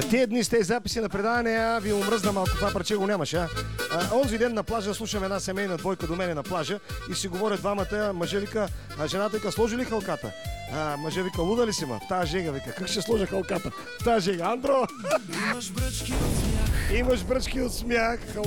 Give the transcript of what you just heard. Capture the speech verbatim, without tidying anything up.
Тия дни с тези записи на предаване ви омръзна малко, това парче го нямаше. А? А, онзи ден на плажа слушам една семейна двойка до мене на плажа и си говорят двамата, мъже вика, а жената вика, сложи ли халката? А, мъже вика, луда ли си ма? В тази жега вика, как ще сложа халката? В тази жега, Андро! Имаш бръчки от смях. Имаш бръчки от смях.